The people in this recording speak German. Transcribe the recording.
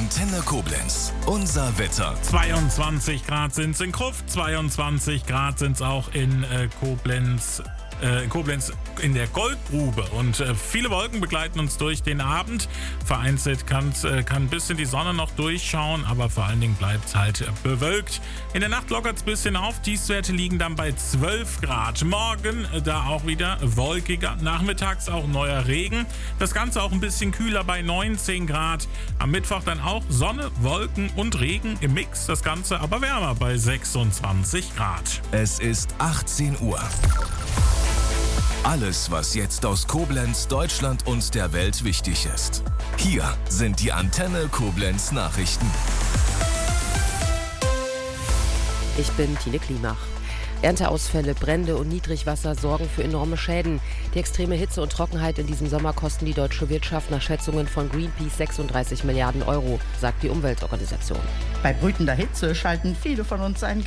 Antenne Koblenz. Unser Wetter. 22 Grad sind es in Krufft, 22 Grad sind es auch in Koblenz in der Goldgrube. Und viele Wolken begleiten uns durch den Abend. Vereinzelt kann ein bisschen die Sonne noch durchschauen, aber vor allen Dingen bleibt es halt bewölkt. In der Nacht lockert es ein bisschen auf. Tiefstwerte liegen dann bei 12 Grad. Morgen da auch wieder wolkiger. Nachmittags auch neuer Regen. Das Ganze auch ein bisschen kühler bei 19 Grad. Am Mittwoch dann auch Sonne, Wolken und Regen im Mix. Das Ganze aber wärmer bei 26 Grad. Es ist 18 Uhr. Alles, was jetzt aus Koblenz, Deutschland und der Welt wichtig ist. Hier sind die Antenne Koblenz Nachrichten. Ich bin Tine Klimach. Ernteausfälle, Brände und Niedrigwasser sorgen für enorme Schäden. Die extreme Hitze und Trockenheit in diesem Sommer kosten die deutsche Wirtschaft nach Schätzungen von Greenpeace 36 Milliarden Euro, sagt die Umweltorganisation. Bei brütender Hitze schalten viele von uns ein